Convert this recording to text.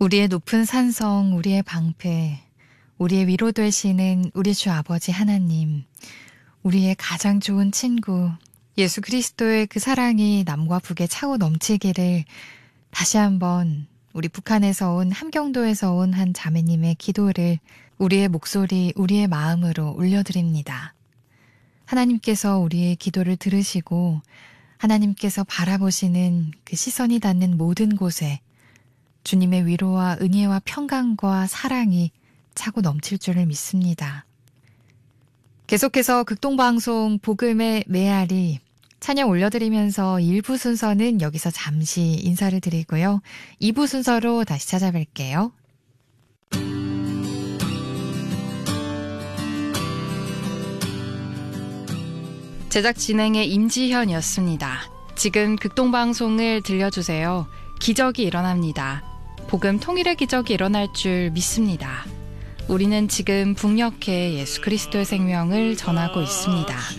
우리의 높은 산성, 우리의 방패, 우리의 위로 되시는 우리 주 아버지 하나님, 우리의 가장 좋은 친구, 예수 그리스도의 그 사랑이 남과 북에 차고 넘치기를 다시 한번 우리 북한에서 온 함경도에서 온 한 자매님의 기도를 우리의 목소리, 우리의 마음으로 올려드립니다. 하나님께서 우리의 기도를 들으시고 하나님께서 바라보시는 그 시선이 닿는 모든 곳에 주님의 위로와 은혜와 평강과 사랑이 차고 넘칠 줄을 믿습니다. 계속해서 극동방송 복음의 메아리 찬양 올려드리면서 1부 순서는 여기서 잠시 인사를 드리고요. 2부 순서로 다시 찾아뵐게요. 제작 진행의 임지현이었습니다. 지금 극동방송을 들려주세요. 기적이 일어납니다. 복음 통일의 기적이 일어날 줄 믿습니다. 우리는 지금 북녘에 예수 그리스도의 생명을 전하고 있습니다.